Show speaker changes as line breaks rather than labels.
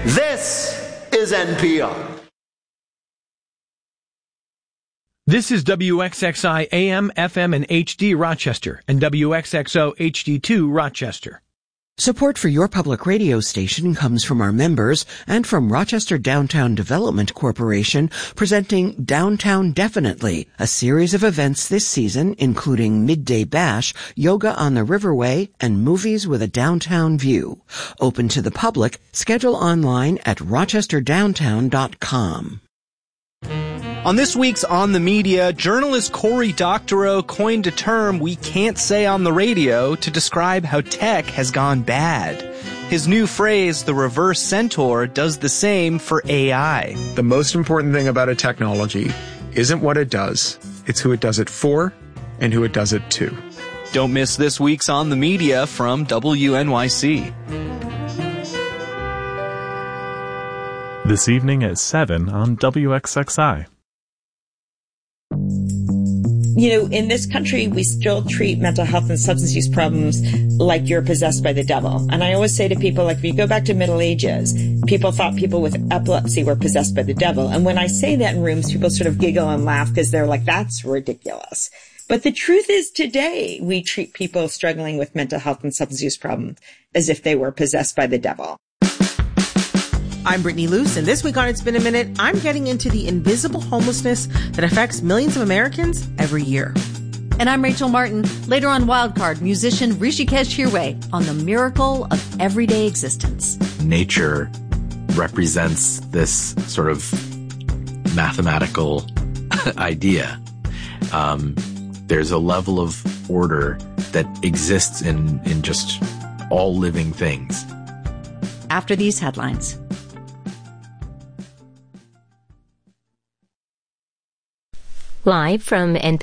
This is NPR.
This is WXXI AM, FM, and HD Rochester and WXXO HD2 Rochester.
Support for your public radio station comes from our members and from Rochester Downtown Development Corporation, presenting Downtown Definitely, a series of events this season including Midday Bash, Yoga on the Riverway, and Movies with a Downtown View. Open to the public. Schedule online at rochesterdowntown.com.
On this week's On the Media, journalist Cory Doctorow coined a term we can't say on the radio to describe how tech has gone bad. His new phrase, the reverse centaur, does the same for AI.
The most important thing about a technology isn't what it does, it's who it does it for and who it does it to.
Don't miss this week's On the Media from WNYC.
This evening at 7 on WXXI.
You know, in this country, we still treat mental health and substance use problems like you're possessed by the devil. And I always say to people, like, if you go back to Middle Ages, people thought people with epilepsy were possessed by the devil. And when I say that in rooms, people sort of giggle and laugh because they're like, that's ridiculous. But the truth is today, we treat people struggling with mental health and substance use problems as if they were possessed by the devil.
I'm Brittany Luce, and this week on It's Been a Minute, I'm getting into the invisible homelessness that affects millions of Americans every year.
And I'm Rachel Martin. Later on Wildcard, musician Rishikesh Hirway on the miracle of everyday existence.
Nature represents this sort of mathematical idea. There's a level of order that exists in just all living things.
After these headlines.
Live from NPR.